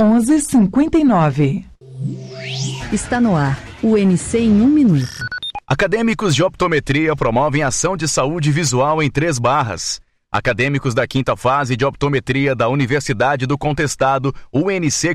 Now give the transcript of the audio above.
1159. Está no ar o UNC em 1 minuto. Acadêmicos de optometria promovem ação de saúde visual em 3 Barras. Acadêmicos da 5ª fase de optometria da Universidade do Contestado, UNC